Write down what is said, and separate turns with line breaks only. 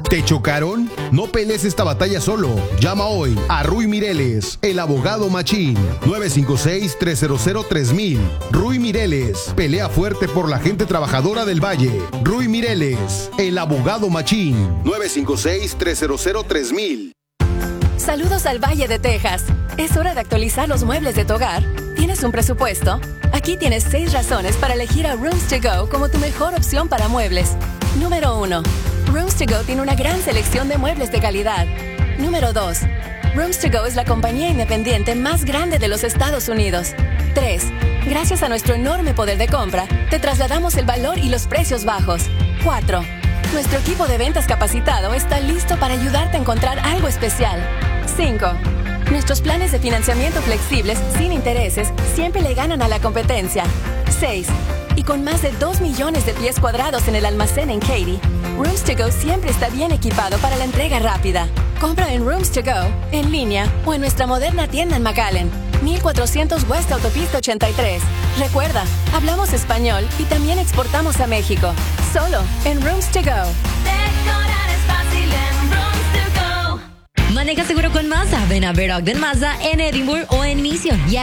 ¿Te chocaron? No pelees esta batalla solo. Llama hoy a Rui Mireles, el abogado machín. 956-300-3000. Rui Mireles, pelea fuerte por la gente trabajadora del Valle. Rui Mireles, el abogado machín. 956-300-3000.
Saludos al Valle de Texas. ¿Es hora de actualizar los muebles de tu hogar? ¿Tienes un presupuesto? Aquí tienes 6 razones para elegir a Rooms to Go como tu mejor opción para muebles. Número 1. Rooms to Go tiene una gran selección de muebles de calidad. Número 2. Rooms to Go es la compañía independiente más grande de los Estados Unidos. 3. Gracias a nuestro enorme poder de compra, te trasladamos el valor y los precios bajos. 4. Nuestro equipo de ventas capacitado está listo para ayudarte a encontrar algo especial. 5. Nuestros planes de financiamiento flexibles, sin intereses, siempre le ganan a la competencia. 6. Y con más de 2 millones de pies cuadrados en el almacén en Katy, Rooms to Go siempre está bien equipado para la entrega rápida. Compra en Rooms to Go, en línea o en nuestra moderna tienda en McAllen, 1400 West Autopista 83. Recuerda, hablamos español y también exportamos a México. Solo en Rooms to Go.
Decorar es fácil en Rooms to Go.
Maneja seguro con Mazda. Ven a ver Ogden Mazda en Edinburgh o en Mission.